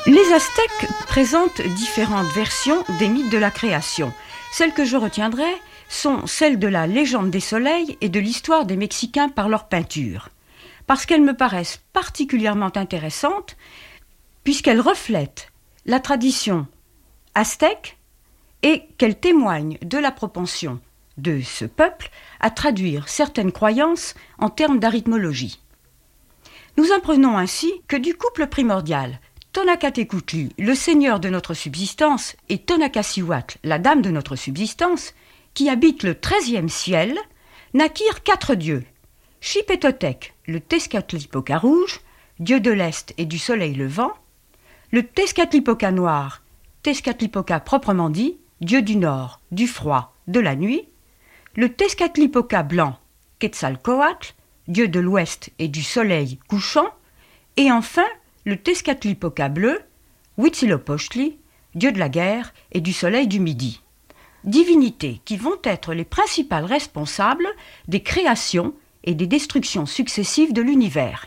Les Aztèques présentent différentes versions des mythes de la création. Celles que je retiendrai sont celles de la légende des soleils et de l'histoire des Mexicains par leurs peintures, parce qu'elles me paraissent particulièrement intéressantes, puisqu'elles reflètent la tradition aztèque et qu'elles témoignent de la propension de ce peuple à traduire certaines croyances en termes d'arithmologie. Nous apprenons ainsi que du couple primordial Tonacatecutli, le seigneur de notre subsistance, et Tonacasihuatl, la dame de notre subsistance, qui habitent le 13e ciel, naquirent 4 dieux. Xipetotec, le Tezcatlipoca rouge, dieu de l'Est et du soleil levant, le Tezcatlipoca noir, Tezcatlipoca proprement dit, dieu du nord, du froid, de la nuit, le Tezcatlipoca blanc, Quetzalcoatl, dieu de l'ouest et du soleil couchant, et enfin le Tezcatlipoca bleu, Huitzilopochtli, dieu de la guerre et du soleil du midi. Divinités qui vont être les principales responsables des créations et des destructions successives de l'univers.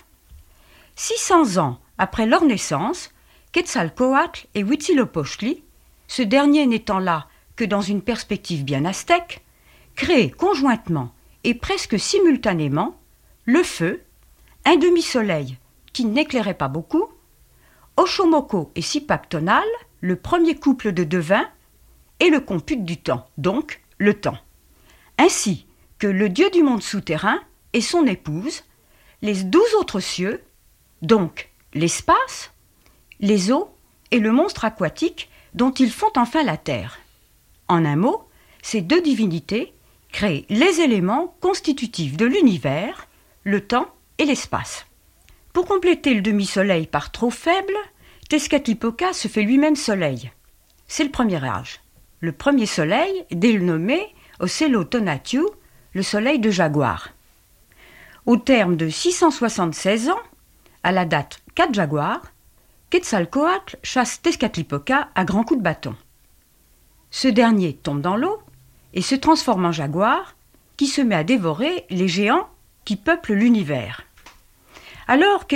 600 ans après leur naissance, Quetzalcoatl et Huitzilopochtli, ce dernier n'étant là que dans une perspective bien aztèque, créent conjointement et presque simultanément le feu, un demi-soleil qui n'éclairait pas beaucoup, Oxomoco et Sipac Tonal, le premier couple de devins, et le compute du temps, donc le temps. Ainsi que le dieu du monde souterrain et son épouse, les 12 autres cieux, donc l'espace, les eaux et le monstre aquatique dont ils font enfin la terre. En un mot, ces 2 divinités créent les éléments constitutifs de l'univers, le temps et l'espace. Pour compléter le demi-soleil par trop faible, Tezcatlipoca se fait lui-même soleil. C'est le premier âge. Le premier soleil, dénommé Ocelo Tonatiuh, le soleil de Jaguar. Au terme de 676 ans, à la date 4 Jaguar, Quetzalcoatl chasse Tezcatlipoca à grands coups de bâton. Ce dernier tombe dans l'eau et se transforme en jaguar qui se met à dévorer les géants qui peuplent l'univers. Alors